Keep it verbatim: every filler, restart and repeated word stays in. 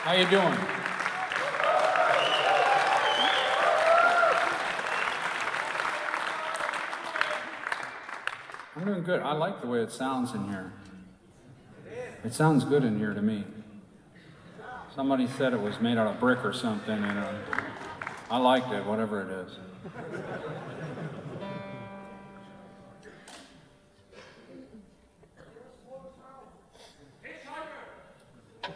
How you doing? I'm doing good. I like the way it sounds in here. It sounds good in here to me. Somebody said it was made out of brick or something, and uh, I liked it, whatever it is.